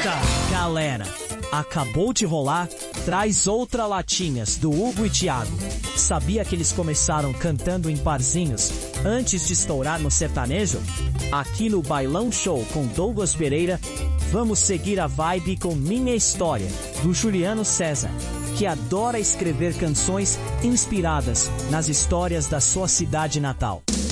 Eita, galera! Acabou de rolar Traz Outra Latinhas, do Hugo e Thiago. Sabia que eles começaram cantando em barzinhos antes de estourar no sertanejo? Aqui no Bailão Show com Douglas Pereira, vamos seguir a vibe com Minha História, do Juliano César, que adora escrever canções inspiradas nas histórias da sua cidade natal.